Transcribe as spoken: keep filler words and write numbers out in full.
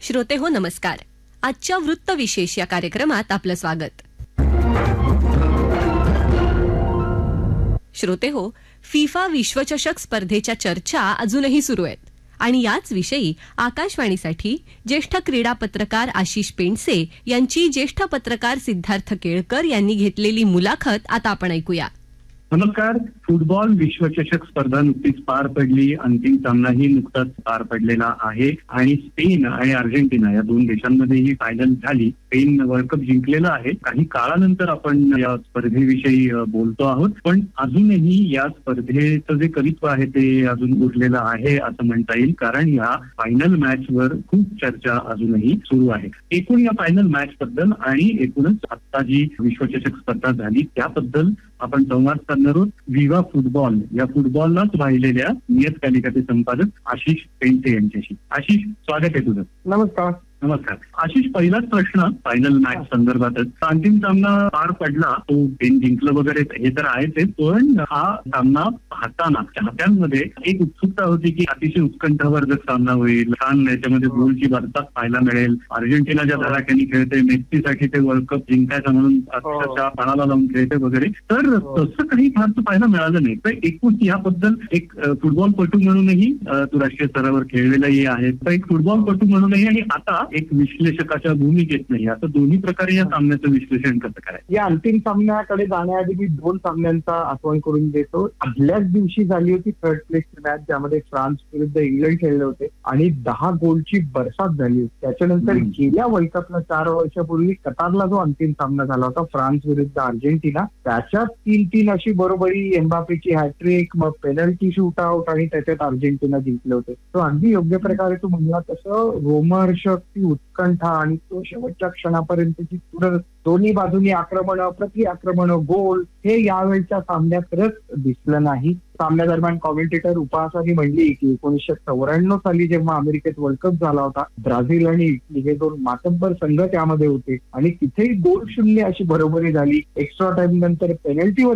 श्रोते हो नमस्कार. आजच्या वृत्त विशेष या कार्यक्रमात आपलं स्वागत. श्रोते हो, फिफा विश्वचषक स्पर्धेच्या चर्चा अजूनही सुरू आहेत आणि याच विषयी आकाशवाणीसाठी ज्येष्ठ क्रीडा पत्रकार आशिष पेंडसे यांची ज्येष्ठ पत्रकार सिद्धार्थ केळकर यांनी घेतलेली मुलाखत आता आपण ऐकूया. नमस्कार. फुटबॉल विश्वचषक स्पर्धा नुकतीच पार पडली. अंतिम सामनाही नुकताच पार पडलेला आहे आणि स्पेन आणि अर्जेंटिना या दोन देशांमध्ये ही फायनल झाली. स्पेन वर्ल्ड कप जिंकलेला आहे. काही काळानंतर आपण या स्पर्धेविषयी बोलतो आहोत, पण अजूनही या स्पर्धेचं जे कवित्व आहे ते अजून उरलेलं आहे असं म्हणता येईल, कारण या फायनल मॅच वर खूप चर्चा अजूनही सुरू आहे. एकूण या फायनल मॅच बद्दल आणि एकूणच आता जी विश्वचषक स्पर्धा झाली त्याबद्दल आपण संवाद साधणार आहोत. विवा फुटबॉल या फुटबॉललाच वाहिलेल्या नियतकालिकाचे संपादक आशिष पेंडसे यांच्याशी. आशिष, स्वागत आहे तुझं. नमस्कार. नमस्कार आशिष. पहिलाच प्रश्न फायनल मॅच संदर्भातच. अंतिम सामना पार पडला, तो पेन जिंकलं वगैरे हे तर आहेच, पण हा सामना पाहताना चाहत्यांमध्ये एक उत्सुकता होती की अतिशय उत्कंठावर्धक सामना होईल, छान याच्यामध्ये गोलची वार्ता पाहायला मिळेल. अर्जेंटिना ज्या धडाक्याने खेळते, मेस्सीसाठी ते वर्ल्ड कप जिंकायचा म्हणून अक्षरशः पानाला लावून खेळते वगैरे, तर तसं काही फारसं पाहायला मिळालं नाही. तर एकूण याबद्दल एक फुटबॉलपटू म्हणूनही तू राष्ट्रीय स्तरावर खेळलेलाही आहे, तर एक फुटबॉलपटू म्हणूनही आणि आता एक विश्लेषकाच्या भूमिकेत नाही, असं दोन्ही प्रकारे या सामन्याचं विश्लेषण कसं करायचं? या अंतिम सामन्याकडे जाण्याआधी मी दोन सामन्यांचा आठवण करून देतो. आदल्याच दिवशी झाली होती थर्ड प्लेसची मॅच, ज्यामध्ये फ्रान्स विरुद्ध इंग्लंड खेळले होते आणि दहा गोलची बरसात झाली होती. त्याच्यानंतर गेल्या वर्ल्ड कपला चार वर्षापूर्वी कतारला जो अंतिम सामना झाला होता फ्रान्स विरुद्ध अर्जेंटिना, त्याच्यात तीन तीन अशी बरोबरी, एम्बापेची हॅट्रिक, मग पेनल्टी शूट आउट आणि त्याच्यात अर्जेंटिना जिंकले होते. तो अगदी योग्य प्रकारे तू म्हणला तसं रोमहर्षक ती उत्कंठा आणि तो शेवटच्या क्षणापर्यंतची तुरंत दोन्ही बाजूनी आक्रमण, प्रति आक्रमण, गोल हे यावेळच्या सामन्यात खरंच दिसलं नाही. सामन्यादरम्यान कॉमेंटेटर उपहासाने म्हणली की एकोणीसशे चौऱ्याण्णव साली जेव्हा अमेरिकेत वर्ल्ड कप झाला होता, ब्राझील आणि इटली हे दोन मातब्बर संघ त्यामध्ये होते आणि तिथेही गोल शून्य अशी बरोबरी झाली. एक्स्ट्रा टाइम नंतर पेनल्टीवर